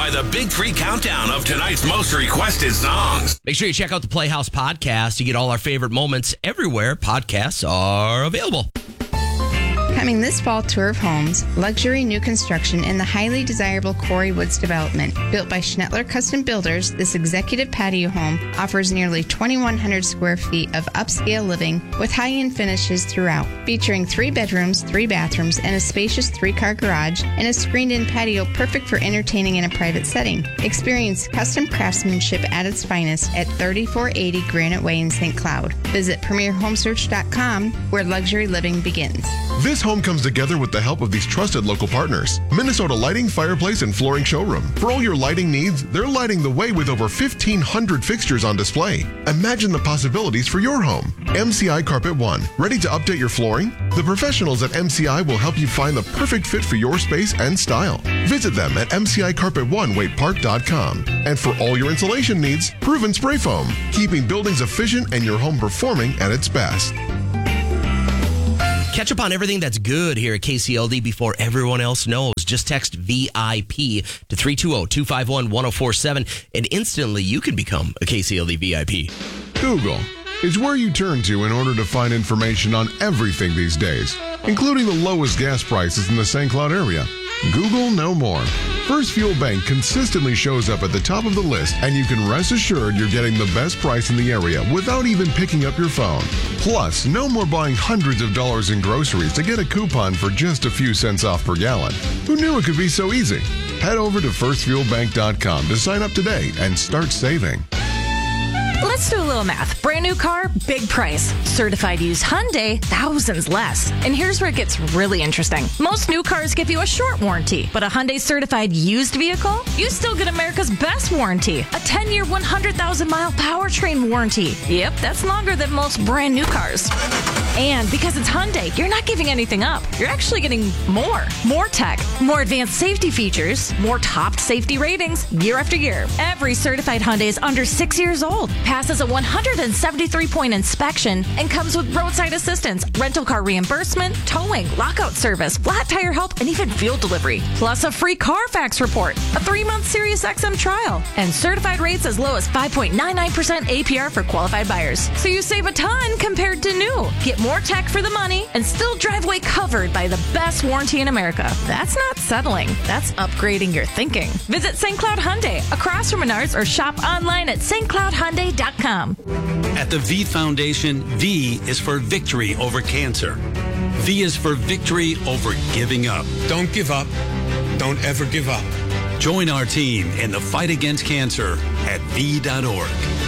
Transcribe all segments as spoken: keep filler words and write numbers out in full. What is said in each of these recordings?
by the Big Three Countdown of tonight's most requested songs. Make sure you check out the Playhouse podcast. You get all our favorite moments everywhere podcasts are available. Coming this fall, Tour of Homes, luxury new construction in the highly desirable Quarry Woods development. Built by Schnettler Custom Builders, this executive patio home offers nearly twenty-one hundred square feet of upscale living with high-end finishes throughout. Featuring three bedrooms, three bathrooms, and a spacious three-car garage, and a screened-in patio perfect for entertaining in a private setting. Experience custom craftsmanship at its finest at thirty-four eighty Granite Way in Saint Cloud. Visit premier home search dot com, where luxury living begins. This home comes together with the help of these trusted local partners. Minnesota Lighting, Fireplace, and Flooring Showroom. For all your lighting needs, they're lighting the way with over fifteen hundred fixtures on display. Imagine the possibilities for your home. M C I Carpet One. Ready to update your flooring? The professionals at M C I will help you find the perfect fit for your space and style. Visit them at M C I Carpet One Waite Park dot com. And for all your insulation needs, Proven Spray Foam. Keeping buildings efficient and your home performing at its best. Catch up on everything that's good here at K C L D before everyone else knows. Just text V I P to three two zero, two five one, one zero four seven and instantly you can become a K C L D V I P. Google is where you turn to in order to find information on everything these days, including the lowest gas prices in the Saint Cloud area. Google no more. First Fuel Bank consistently shows up at the top of the list, and you can rest assured you're getting the best price in the area without even picking up your phone. Plus, no more buying hundreds of dollars in groceries to get a coupon for just a few cents off per gallon. Who knew it could be so easy? Head over to first fuel bank dot com to sign up today and start saving. Let's do a little math. Brand new car, big price. Certified used Hyundai, thousands less. And here's where it gets really interesting. Most new cars give you a short warranty, but a Hyundai certified used vehicle, you still get America's best warranty. A ten-year, one hundred thousand mile powertrain warranty. Yep, that's longer than most brand new cars. And because it's Hyundai, you're not giving anything up. You're actually getting more. More tech, more advanced safety features, more top safety ratings year after year. Every certified Hyundai is under six years old. Passes a one hundred seventy-three point inspection and comes with roadside assistance, rental car reimbursement, towing, lockout service, flat tire help, and even fuel delivery. Plus a free Carfax report, a three-month Sirius X M trial, and certified rates as low as five point nine nine percent A P R for qualified buyers. So you save a ton compared to new. Get more tech for the money and still drive away covered by the best warranty in America. That's not settling. That's upgrading your thinking. Visit Saint Cloud Hyundai across from Menards or shop online at st cloud hyundai dot com. At the V Foundation, V is for victory over cancer. V is for victory over giving up. Don't give up. Don't ever give up. Join our team in the fight against cancer at V dot org.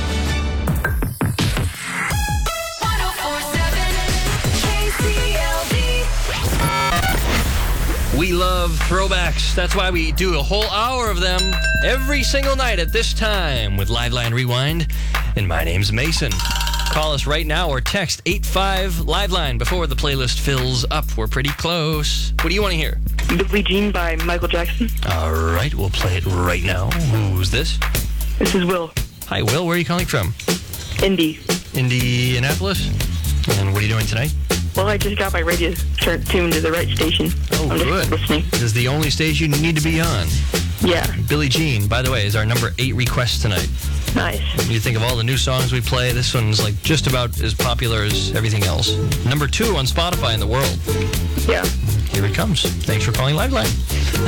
We love throwbacks. That's why we do a whole hour of them every single night at this time with Liveline Rewind. And my name's Mason. Call us right now or text eight five Liveline before the playlist fills up. We're pretty close. What do you want to hear? Billie Jean by Michael Jackson. All right, we'll play it right now. Who's this? This is Will. Hi, Will. Where are you calling from? Indy. Indianapolis. And what are you doing tonight? Well, I just got my radio turned tuned to the right station. Oh, I'm just good. listening. This is the only station you need to be on. Yeah. Billie Jean, by the way, is our number eight request tonight. Nice. When you think of all the new songs we play, this one's like just about as popular as everything else. Number two on Spotify in the world. Yeah. Here it comes. Thanks for calling Liveline.